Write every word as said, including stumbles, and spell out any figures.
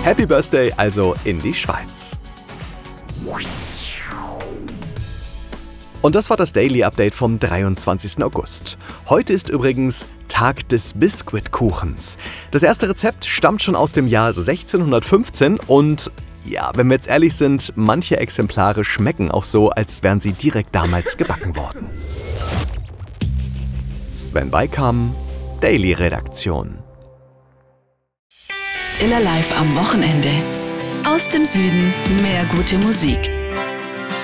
Happy Birthday also in die Schweiz. Und das war das Daily Update vom dreiundzwanzigsten August. Heute ist übrigens Tag des Biskuitkuchens. Das erste Rezept stammt schon aus dem Jahr sechzehnhundertfünfzehn und ja, wenn wir jetzt ehrlich sind, manche Exemplare schmecken auch so, als wären sie direkt damals gebacken worden. Sven Beikam, Daily Redaktion. Inner Live am Wochenende. Aus dem Süden mehr gute Musik.